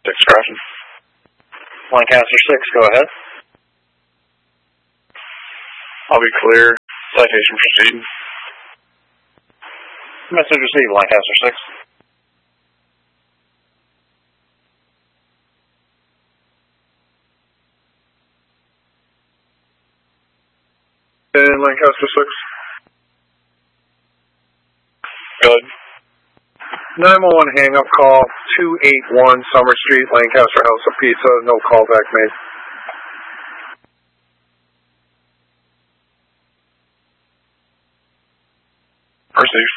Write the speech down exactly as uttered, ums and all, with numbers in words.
six crossing. Lancaster six, go ahead. I'll be clear. Citation proceed. Message received, Lancaster six. And Lancaster six. Good. nine one one hang-up call, two eighty-one Summer Street, Lancaster House of Pizza, no callback made. Proceed.